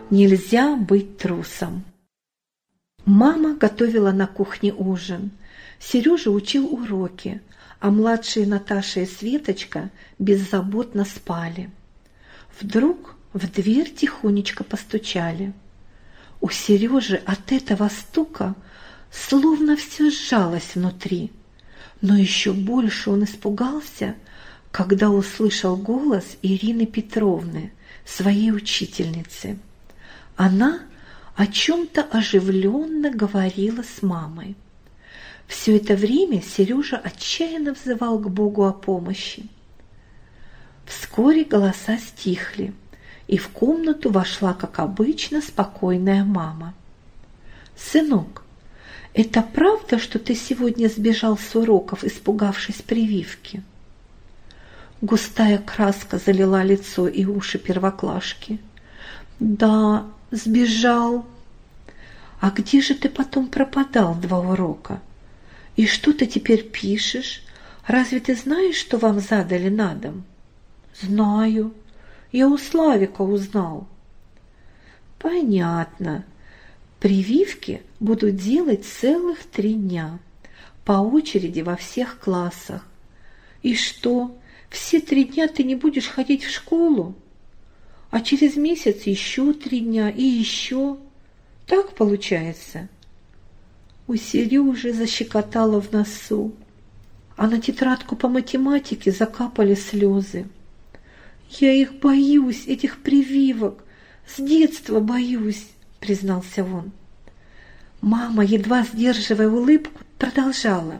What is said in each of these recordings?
Нельзя быть трусом. Мама готовила на кухне ужин. Сережа учил уроки, а младшие Наташа и Светочка беззаботно спали. Вдруг в дверь тихонечко постучали. У Сережи от этого стука словно все сжалось внутри, но еще больше он испугался, когда услышал голос Ирины Петровны, своей учительницы. Она о чем-то оживленно говорила с мамой. Все это время Сережа отчаянно взывал к Богу о помощи. Вскоре голоса стихли, и в комнату вошла, как обычно, спокойная мама. «Сынок, это правда, что ты сегодня сбежал с уроков, испугавшись прививки?» Густая краска залила лицо и уши первоклашки. «Да, сбежал. А где же ты потом пропадал 2 урока? И что ты теперь пишешь? Разве ты знаешь, что вам задали на дом?» «Знаю. Я у Славика узнал». «Понятно. Прививки будут делать целых 3 дня, по очереди во всех классах. И что, все 3 дня ты не будешь ходить в школу? А через месяц еще 3 дня и еще. Так получается?» У Сережи защекотало в носу, а на тетрадку по математике закапали слезы. «Я их боюсь, этих прививок, с детства боюсь», — признался он. Мама, едва сдерживая улыбку, продолжала.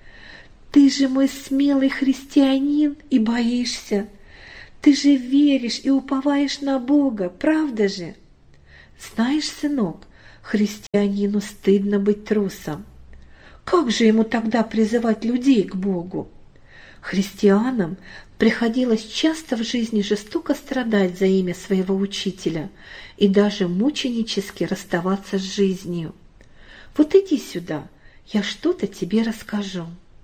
«Ты же мой смелый христианин и боишься. Ты же веришь и уповаешь на Бога, правда же? Знаешь, сынок, христианину стыдно быть трусом. Как же ему тогда призывать людей к Богу? Христианам приходилось часто в жизни жестоко страдать за имя своего учителя и даже мученически расставаться с жизнью. Вот иди сюда, я что-то тебе расскажу».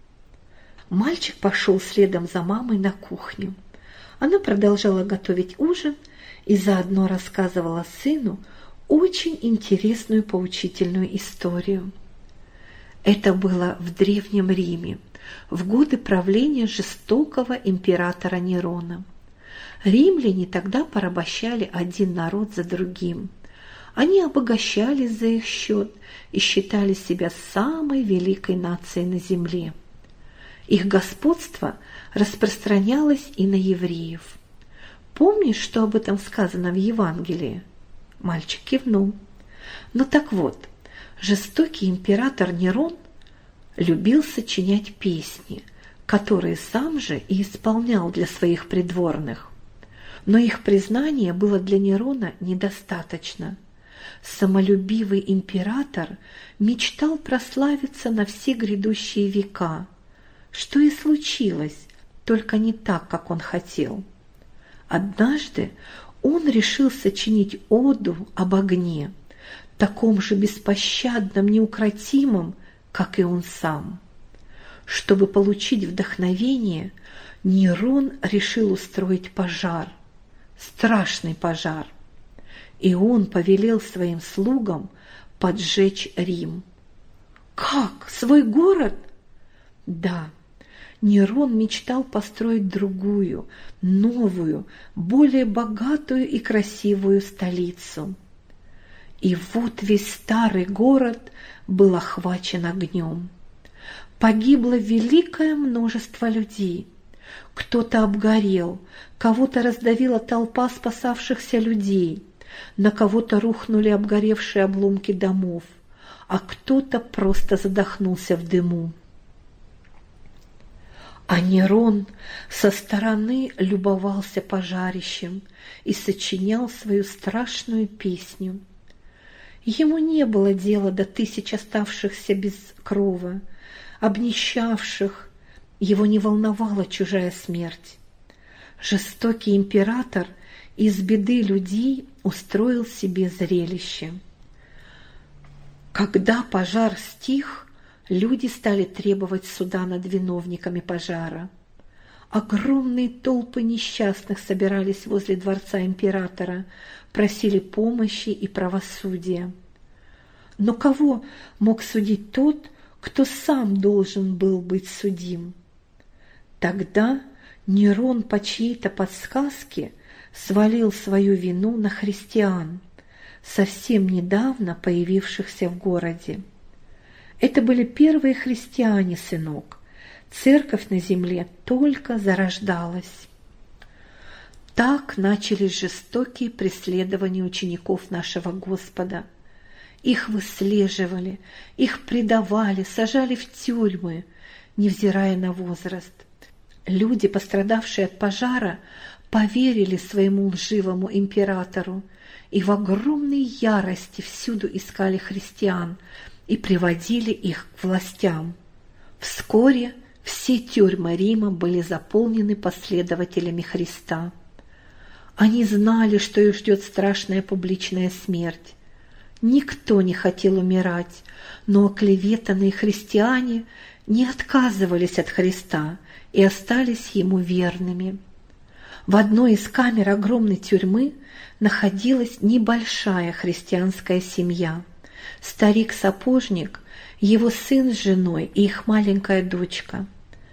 Мальчик пошел следом за мамой на кухню. Она продолжала готовить ужин и заодно рассказывала сыну очень интересную поучительную историю. Это было в Древнем Риме, в годы правления жестокого императора Нерона. Римляне тогда порабощали один народ за другим. Они обогащались за их счет и считали себя самой великой нацией на земле. Их господство распространялось и на евреев. Помнишь, что об этом сказано в Евангелии? Мальчик кивнул. Ну так вот, жестокий император Нерон любил сочинять песни, которые сам же и исполнял для своих придворных. Но их признания было для Нерона недостаточно. Самолюбивый император мечтал прославиться на все грядущие века, что и случилось, только не так, как он хотел. Однажды он решил сочинить оду об огне, таком же беспощадном, неукротимом, как и он сам. Чтобы получить вдохновение, Нерон решил устроить пожар, страшный пожар, и он повелел своим слугам поджечь Рим. «Как? Свой город?» «Да». Нерон мечтал построить другую, новую, более богатую и красивую столицу. И вот весь старый город был охвачен огнем. Погибло великое множество людей. Кто-то обгорел, кого-то раздавила толпа спасавшихся людей, на кого-то рухнули обгоревшие обломки домов, а кто-то просто задохнулся в дыму. А Нерон со стороны любовался пожарищем и сочинял свою страшную песню. Ему не было дела до 1000 оставшихся без крова, обнищавших, его не волновала чужая смерть. Жестокий император из беды людей устроил себе зрелище. Когда пожар стих, люди стали требовать суда над виновниками пожара. Огромные толпы несчастных собирались возле дворца императора, просили помощи и правосудия. Но кого мог судить тот, кто сам должен был быть судим? Тогда Нерон по чьей-то подсказке свалил свою вину на христиан, совсем недавно появившихся в городе. Это были первые христиане, сынок. Церковь на земле только зарождалась. Так начались жестокие преследования учеников нашего Господа. Их выслеживали, их предавали, сажали в тюрьмы, невзирая на возраст. Люди, пострадавшие от пожара, поверили своему лживому императору и в огромной ярости всюду искали христиан и приводили их к властям. Вскоре все тюрьмы Рима были заполнены последователями Христа. Они знали, что их ждет страшная публичная смерть. Никто не хотел умирать, но оклеветанные христиане не отказывались от Христа и остались ему верными. В одной из камер огромной тюрьмы находилась небольшая христианская семья. Старик-сапожник, его сын с женой и их маленькая дочка.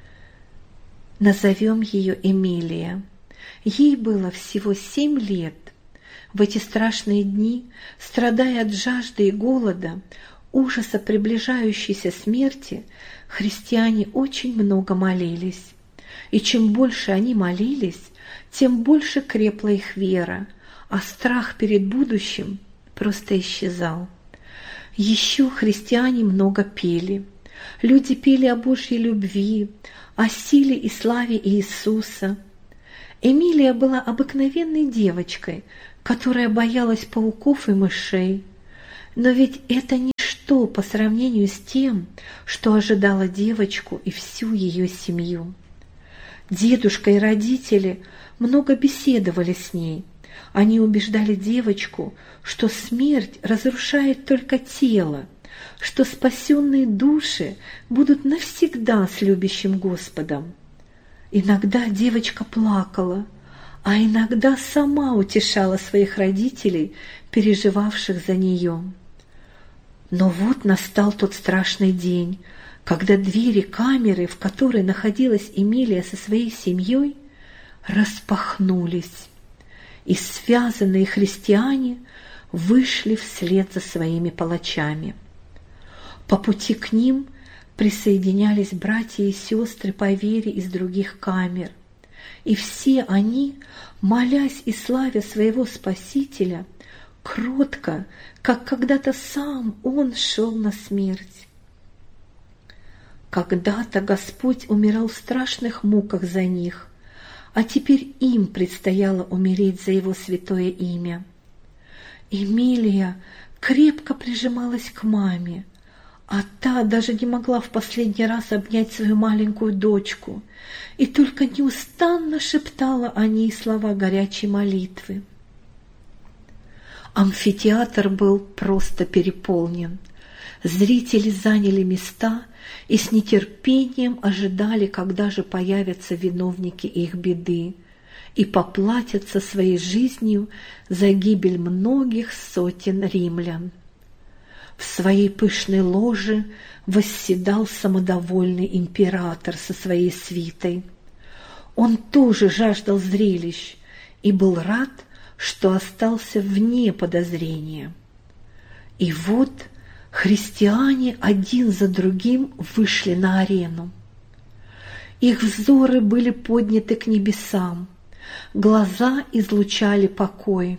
Назовем ее Эмилия. Ей было всего 7 лет. В эти страшные дни, страдая от жажды и голода, ужаса приближающейся смерти, христиане очень много молились. И чем больше они молились, тем больше крепла их вера, а страх перед будущим просто исчезал. Еще христиане много пели. Люди пели о Божьей любви, о силе и славе Иисуса. Эмилия была обыкновенной девочкой, которая боялась пауков и мышей. Но ведь это ничто по сравнению с тем, что ожидало девочку и всю ее семью. Дедушка и родители много беседовали с ней. Они убеждали девочку, что смерть разрушает только тело, что спасенные души будут навсегда с любящим Господом. Иногда девочка плакала, а иногда сама утешала своих родителей, переживавших за нее. Но вот настал тот страшный день, когда двери камеры, в которой находилась Эмилия со своей семьей, распахнулись, и связанные христиане вышли вслед за своими палачами. По пути к ним присоединялись братья и сестры по вере из других камер, и все они, молясь и славя своего Спасителя, кротко, как когда-то сам Он шел на смерть. Когда-то Господь умирал в страшных муках за них, а теперь им предстояло умереть за Его святое имя. Эмилия крепко прижималась к маме, а та даже не могла в последний раз обнять свою маленькую дочку и только неустанно шептала о ней слова горячей молитвы. Амфитеатр был просто переполнен. Зрители заняли места и с нетерпением ожидали, когда же появятся виновники их беды и поплатятся своей жизнью за гибель многих сотен римлян. В своей пышной ложе восседал самодовольный император со своей свитой. Он тоже жаждал зрелищ и был рад, что остался вне подозрения. И вот христиане один за другим вышли на арену. Их взоры были подняты к небесам, глаза излучали покой.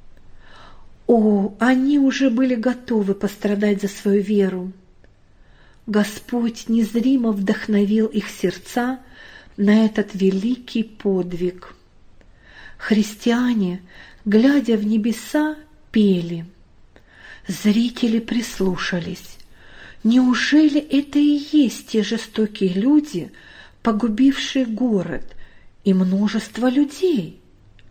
О, они уже были готовы пострадать за свою веру. Господь незримо вдохновил их сердца на этот великий подвиг. Христиане, глядя в небеса, пели. Зрители прислушались. Неужели это и есть те жестокие люди, погубившие город и множество людей?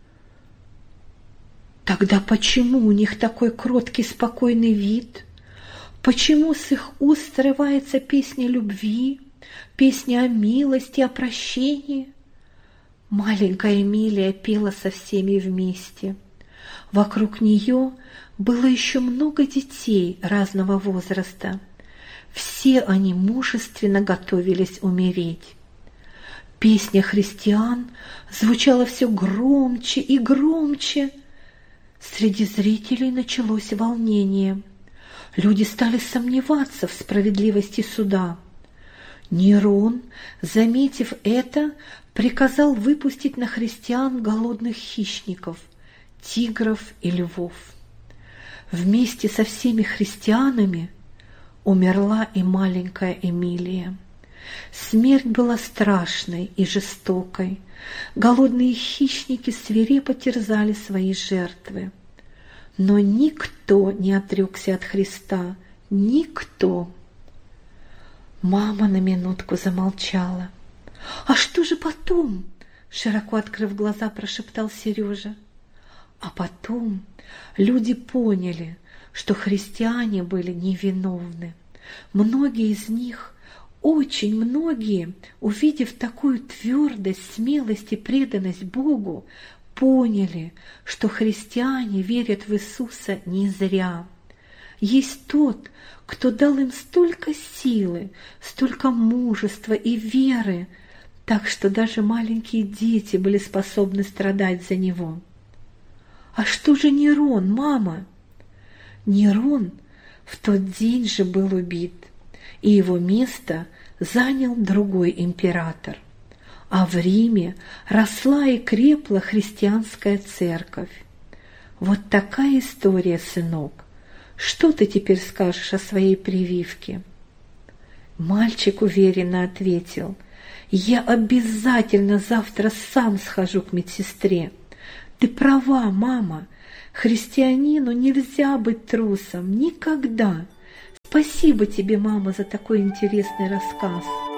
Тогда почему у них такой кроткий, спокойный вид? Почему с их уст срывается песня любви, песня о милости, о прощении? Маленькая Эмилия пела со всеми вместе. Вокруг нее было еще много детей разного возраста. Все они мужественно готовились умереть. Песня христиан звучала все громче и громче. Среди зрителей началось волнение. Люди стали сомневаться в справедливости суда. Нерон, заметив это, приказал выпустить на христиан голодных хищников, тигров и львов. Вместе со всеми христианами умерла и маленькая Эмилия. Смерть была страшной и жестокой. Голодные хищники свирепо терзали свои жертвы. Но никто не отрекся от Христа, никто. Мама на минутку замолчала. «А что же потом?» — широко открыв глаза, прошептал Сережа. А потом люди поняли, что христиане были невиновны. Многие из них, очень многие, увидев такую твердость, смелость и преданность Богу, поняли, что христиане верят в Иисуса не зря. Есть тот, кто дал им столько силы, столько мужества и веры, так что даже маленькие дети были способны страдать за него. А что же Нерон, мама? Нерон в тот день же был убит, и его место занял другой император. А в Риме росла и крепла христианская церковь. Вот такая история, сынок. Что ты теперь скажешь о своей прививке?» Мальчик уверенно ответил: «Я обязательно завтра сам схожу к медсестре. Ты права, мама, христианину нельзя быть трусом, никогда. Спасибо тебе, мама, за такой интересный рассказ».